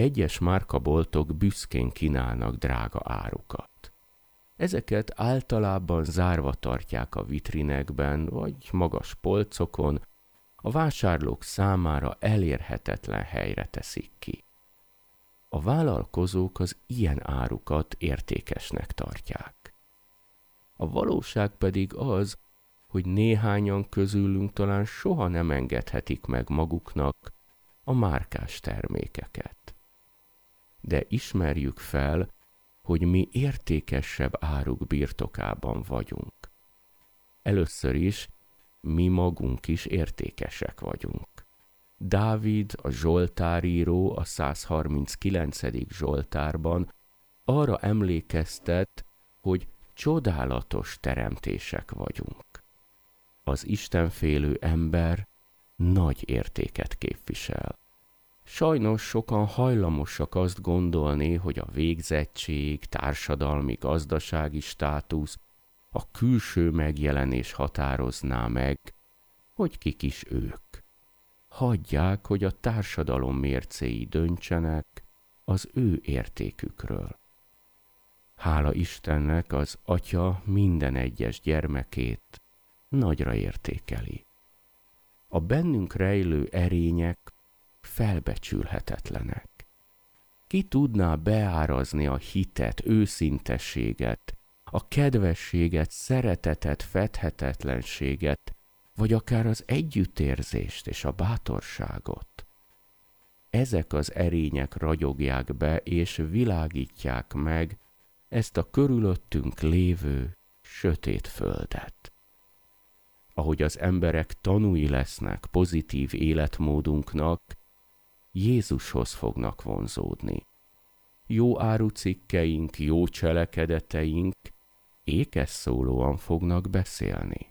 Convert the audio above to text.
Egyes márkaboltok büszkén kínálnak drága árukat. Ezeket általában zárva tartják a vitrinekben vagy magas polcokon, a vásárlók számára elérhetetlen helyre teszik ki. A vállalkozók az ilyen árukat értékesnek tartják. A valóság pedig az, hogy néhányan közülünk talán soha nem engedhetik meg maguknak a márkás termékeket. De ismerjük fel, hogy mi értékesebb áruk birtokában vagyunk. Először is mi magunk is értékesek vagyunk. Dávid, a zsoltáríró a 139. zsoltárban arra emlékeztet, hogy csodálatos teremtések vagyunk. Az istenfélő ember nagy értéket képvisel. Sajnos sokan hajlamosak azt gondolni, hogy a végzettség, társadalmi, gazdasági státusz, a külső megjelenés határozná meg, hogy kik is ők. Hagyják, hogy a társadalom mércéi döntsenek az ő értékükről. Hála Istennek az Atya minden egyes gyermekét nagyra értékeli. A bennünk rejlő erények felbecsülhetetlenek. Ki tudná beárazni a hitet, őszintességet, a kedvességet, szeretetet, fedhetetlenséget, vagy akár az együttérzést és a bátorságot? Ezek az erények ragyogják be és világítják meg ezt a körülöttünk lévő sötét földet. Ahogy az emberek tanúi lesznek pozitív életmódunknak, Jézushoz fognak vonzódni. Jó árucikkeink, jó cselekedeteink ékes szólóan fognak beszélni.